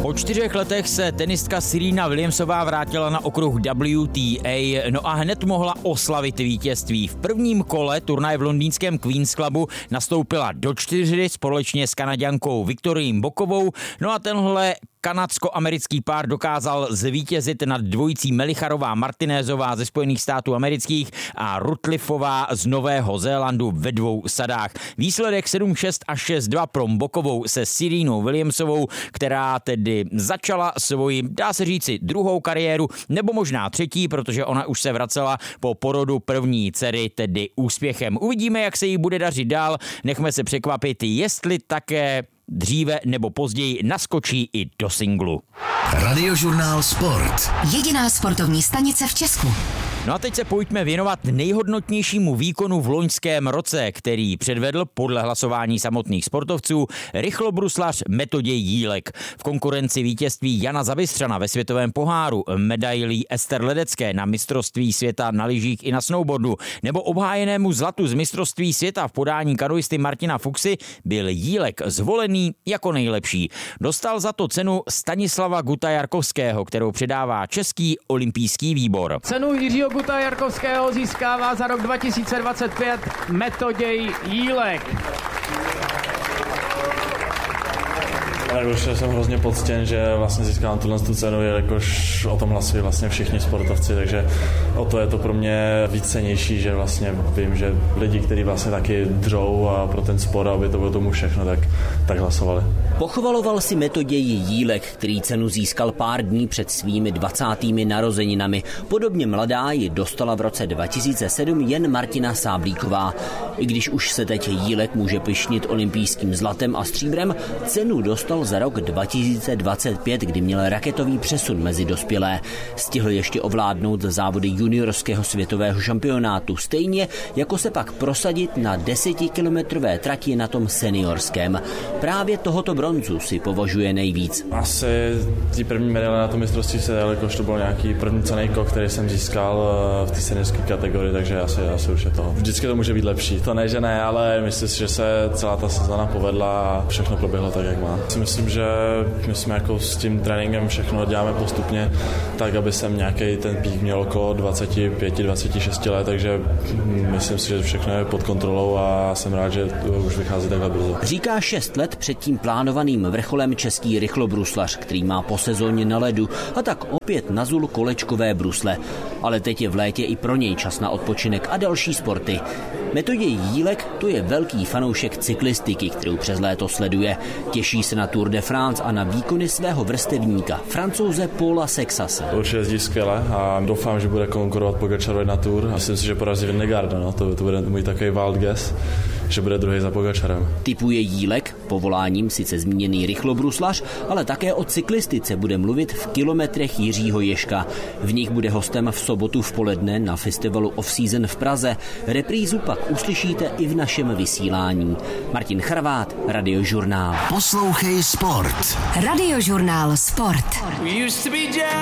Po 4 letech se tenistka Serena Williamsová vrátila na okruh WTA, no a hned mohla oslavit vítězství. V prvním kole turnaje v londýnském Queen's Clubu nastoupila do 4 společně s Kanaďankou Viktorií Mbokovou, no a tenhle kanadsko-americký pár dokázal zvítězit nad dvojicí Melicharová-Martinézová ze Spojených států amerických a Rutliffová z Nového Zélandu ve 2 sadách. Výsledek 7-6 a 6-2 pro Mbokovou se Serenou Williamsovou, která tedy začala svoji, dá se říci, druhou kariéru, nebo možná třetí, protože ona už se vracela po porodu první dcery, tedy úspěchem. Uvidíme, jak se jí bude dařit dál, nechme se překvapit, jestli také dříve nebo později naskočí i do singlu. Radiožurnál Sport. Jediná sportovní stanice v Česku. No a teď se pojďme věnovat nejhodnotnějšímu výkonu v loňském roce, který předvedl podle hlasování samotných sportovců rychlobruslař Metoděj Jílek. V konkurenci vítězství Jana Zabystřana ve světovém poháru, medailí Ester Ledecké na mistrovství světa na lyžích i na snowboardu nebo obhájenému zlatu z mistrovství světa v podání kanoisty Martina Fuxy byl Jílek zvolený jako nejlepší. Dostal za to cenu Stanislava Guta Jarkovského, kterou předává Český olympijský výbor. Cenu Jiřího Guta Jarkovského získává za rok 2025 Metoděj Jílek. Už jsem hrozně poctěn, že vlastně získám tuhle cenu, jelikož o tom hlasují vlastně všichni sportovci, takže o to je to pro mě víc cennější, že vlastně vím, že lidi, kteří vlastně taky dřou a pro ten sport, aby to bylo tomu všechno, tak hlasovali. Pochvaloval si Metoděj Jílek, který cenu získal pár dní před svými 20. narozeninami. Podobně mladá ji dostala v roce 2007 jen Martina Sáblíková. I když už se teď Jílek může pyšnit olympijským zlatem a stříbrem, cenu dostal za rok 2025, kdy měl raketový přesun mezi dospělé. Stihl ještě ovládnout závody juniorského světového šampionátu, stejně jako se pak prosadit na 10kilometrové trati na tom seniorském. Právě tohoto bronzu si považuje nejvíc. Asi ty první medaile na tom mistrovství se, jelikož to byl nějaký první cenejko, který jsem získal v té seniorské kategorii, takže asi už je to. Vždycky to může být lepší. To ne, že ne, ale myslím si, že se celá ta sezóna povedla a všechno proběhlo tak, jak má. Myslím, že my jsme jako s tím tréninkem všechno děláme postupně, tak aby jsem nějaký ten pík měl okolo 25-26 let, takže myslím si, že všechno je pod kontrolou a jsem rád, že to už vychází takhle brzo. Říká 6 let před tím plánovaným vrcholem český rychlobruslař, který má po sezóně na ledu a tak opět nazul kolečkové brusle. Ale teď je v létě i pro něj čas na odpočinek a další sporty. Metoděj Jílek to je velký fanoušek cyklistiky, kterou přes léto sleduje. Těší se na Tour de France a na výkony svého vrstevníka, Francouze Paula Sexase. Určitě jezdí skvěle a doufám, že bude konkurovat Pogačarovi na Tour. Myslím si, že porazí Vingegaarda, no. To bude můj takový wild guess, že bude druhý za Pogačarem. Tipuje Jílek, povoláním sice zmíněný rychlobruslař, ale také o cyklistice bude mluvit v kilometrech Jiřího Ježka. V nich bude hostem v sobotu v poledne na festivalu Off Season v Praze. Reprízu pak uslyšíte i v našem vysílání. Martin Charvát, Radiožurnál. Poslouchej sport. Radiožurnál Sport.